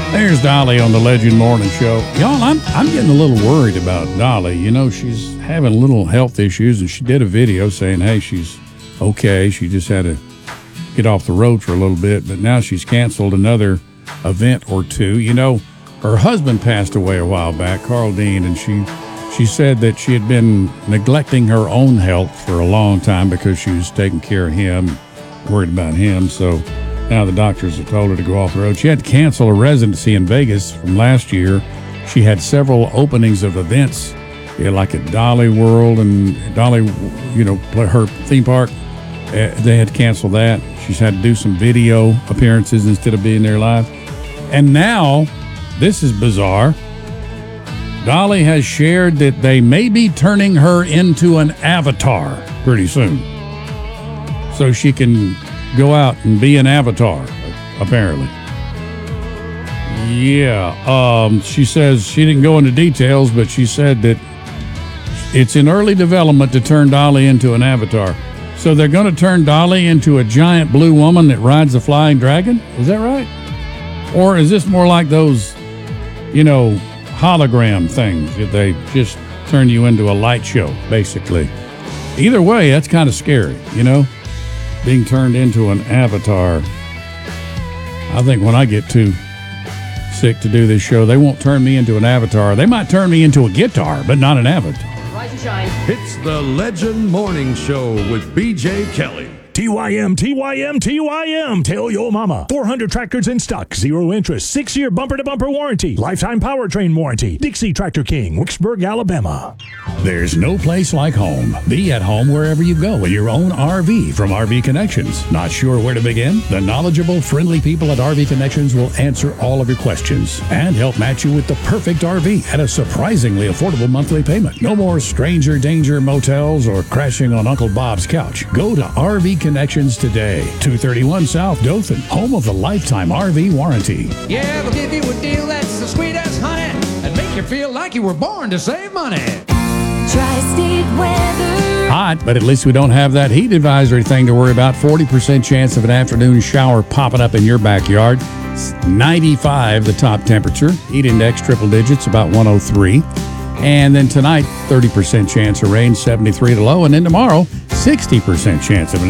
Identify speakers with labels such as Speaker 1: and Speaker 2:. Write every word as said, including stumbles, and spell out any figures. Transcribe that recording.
Speaker 1: There's Dolly on the Legend Morning Show. Y'all, I'm I'm getting a little worried about Dolly. You know, she's having little health issues, and she did a video saying, hey, she's okay. She just had to get off the road for a little bit, but now she's canceled another event or two. You know, her husband passed away a while back, Carl Dean, and she she said that she had been neglecting her own health for a long time because she was taking care of him, worried about him. So now the doctors have told her to go off the road. She had to cancel a residency in Vegas from last year. She had several openings of events, yeah, like at Dolly World and Dolly, you know, her theme park. Uh, they had to cancel that. She's had to do some video appearances instead of being there live. And now, this is bizarre, Dolly has shared that they may be turning her into an avatar pretty soon. So she can go out and be an avatar, apparently. Yeah, um, she says she didn't go into details, but she said that it's in early development to turn Dolly into an avatar. So they're going to turn Dolly into a giant blue woman that rides a flying dragon? Is that right? Or is this more like those, you know, hologram things that they just turn you into a light show, basically? Either way, that's kind of scary, you know? Being turned into an avatar. I think when I get too sick to do this show, they won't turn me into an avatar. They might turn me into a guitar, but not an avatar.
Speaker 2: Rise and shine.
Speaker 3: It's the Legend Morning Show with B J Kelly.
Speaker 4: T Y M, T Y M, T Y M. Tell your mama. four hundred tractors in stock. Zero interest. Six-year bumper-to-bumper warranty. Lifetime powertrain warranty. Dixie Tractor King, Wicksburg, Alabama.
Speaker 1: There's no place like home. Be at home wherever you go with your own R V from R V Connections. Not sure where to begin? The knowledgeable, friendly people at R V Connections will answer all of your questions and help match you with the perfect R V at a surprisingly affordable monthly payment. No more stranger danger motels or crashing on Uncle Bob's couch. Go to R V Connections today. two thirty-one South Dothan, home of the lifetime R V warranty.
Speaker 2: Yeah, they'll give you a deal that's the sweet as honey and make you feel like you were born to save money.
Speaker 5: Tri-State weather.
Speaker 1: Hot, but at least we don't have that heat advisory thing to worry about. forty percent chance of an afternoon shower popping up in your backyard. ninety-five the top temperature. Heat index triple digits, about one oh three. And then tonight, thirty percent chance of rain, seventy-three to low. And then tomorrow, sixty percent chance of an